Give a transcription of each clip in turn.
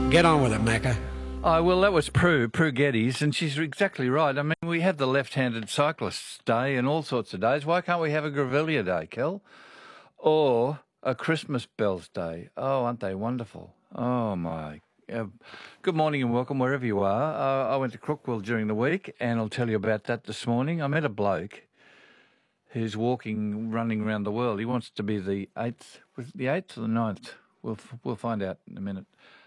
Get on with it, Macca. Oh, well, that was Prue Geddes, and she's exactly right. I mean, we have the left-handed cyclists day and all sorts of days. Why can't we have a Grevillea day, Kel? Or a Christmas bells day? Oh, aren't they wonderful? Oh, my. Good morning and welcome wherever you are. I went to Crookwell during the week, and I'll tell you about that this morning. I met a bloke who's running around the world. He wants to be the 8th, was it the 8th or the 9th? We'll find out in a minute.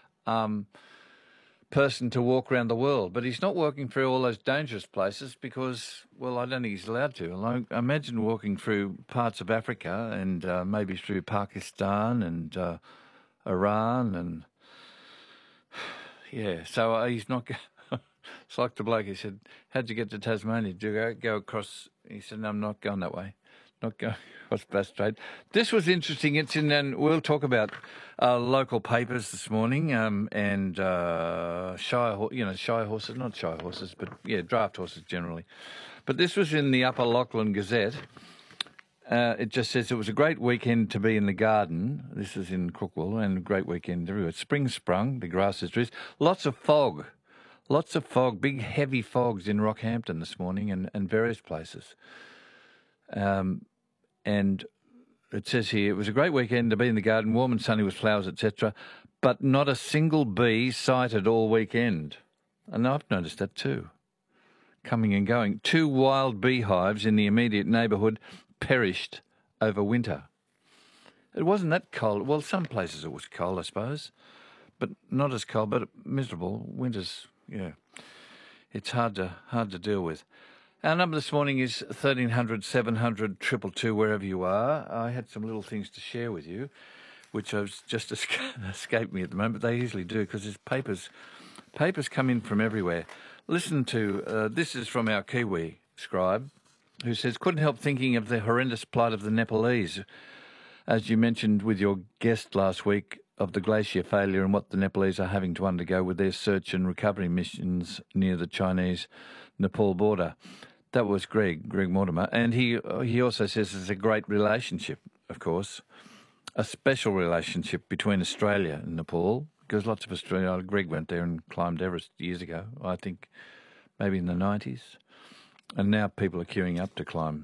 Person to walk around the world, but he's not walking through all those dangerous places because, well, I don't think he's allowed to. I imagine walking through parts of Africa and maybe through Pakistan and Iran and, yeah, so he's not... It's like the bloke, he said, how'd you get to Tasmania? Did you go across? He said, no, I'm not going that way. Not going across Bass Strait. This was interesting. It's in, and we'll talk about local papers this morning and shy horses, not shy horses, but yeah, draft horses generally. But this was in the Upper Lachlan Gazette. It just says it was a great weekend to be in the garden. This is in Crookwell, and a great weekend everywhere. Spring sprung, the grass is dressed. Lots of fog, big heavy fogs in Rockhampton this morning and various places. And it says here, it was a great weekend to be in the garden, warm and sunny with flowers, etc., but not a single bee sighted all weekend. And I've noticed that too, coming and going. 2 wild beehives in the immediate neighbourhood perished over winter. It wasn't that cold. Well, some places it was cold, I suppose, but not as cold, but miserable. Winter's, yeah, it's hard to deal with. Our number this morning is 1300 700 222, wherever you are. I had some little things to share with you, which have just escaped me at the moment, but they easily do because there's papers come in from everywhere. Listen to, this is from our Kiwi scribe, who says, couldn't help thinking of the horrendous plight of the Nepalese, as you mentioned with your guest last week, of the glacier failure and what the Nepalese are having to undergo with their search and recovery missions near the Chinese-Nepal border. That was Greg Mortimer, and he also says there's a great relationship, of course, a special relationship between Australia and Nepal, because lots of Australia, Greg went there and climbed Everest years ago, I think maybe in the 90s, and now people are queuing up to climb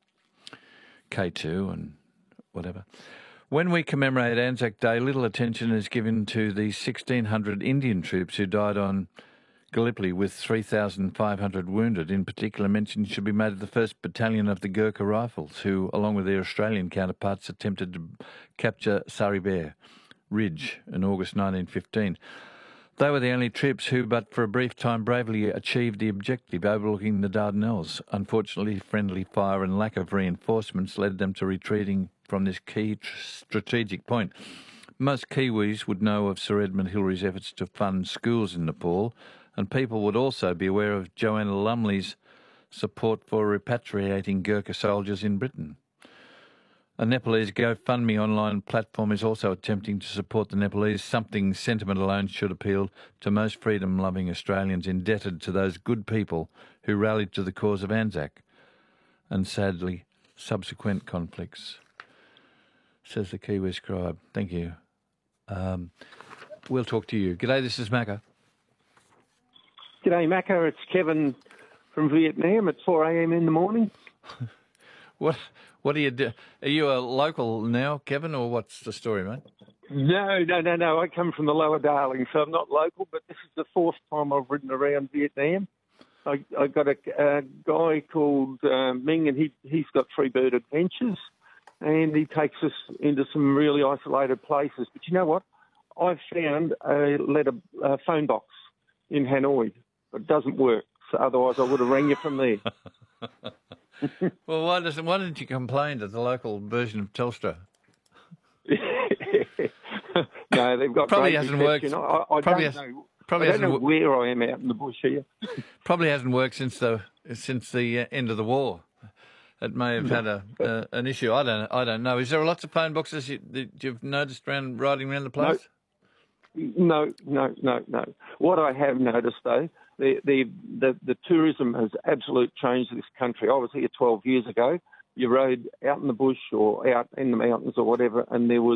K2 and whatever. When we commemorate Anzac Day, little attention is given to the 1,600 Indian troops who died on Gallipoli with 3,500 wounded. In particular, mention should be made of the 1st Battalion of the Gurkha Rifles, who, along with their Australian counterparts, attempted to capture Sari Ridge in August 1915. They were the only troops who, but for a brief time, bravely achieved the objective overlooking the Dardanelles. Unfortunately, friendly fire and lack of reinforcements led them to retreating from this key strategic point. Most Kiwis would know of Sir Edmund Hillary's efforts to fund schools in Nepal, and people would also be aware of Joanna Lumley's support for repatriating Gurkha soldiers in Britain. A Nepalese GoFundMe online platform is also attempting to support the Nepalese, something sentiment alone should appeal to most freedom-loving Australians indebted to those good people who rallied to the cause of Anzac and, sadly, subsequent conflicts, says the Kiwi scribe. Thank you. We'll talk to you. G'day, this is Macca. G'day, Macca. It's Kevin from Vietnam at 4 a.m. in the morning. What do you do? Are you a local now, Kevin, or what's the story, mate? No. I come from the Lower Darling, so I'm not local, but this is the 4th time I've ridden around Vietnam. I got a guy called Ming, and he's got Freebird Adventures, and he takes us into some really isolated places. But you know what? I've found a phone box in Hanoi. It doesn't work, so otherwise I would have rang you from there. Well, why didn't you complain to the local version of Telstra? No, they've got probably great hasn't reception. worked. I don't know where I am out in the bush here. Probably hasn't worked since the end of the war. It may have had an issue. I don't know. Is there lots of phone boxes that you've noticed riding around the place? No. What I have noticed, though, the tourism has absolutely changed this country. I was here 12 years ago. You rode out in the bush or out in the mountains or whatever, and there was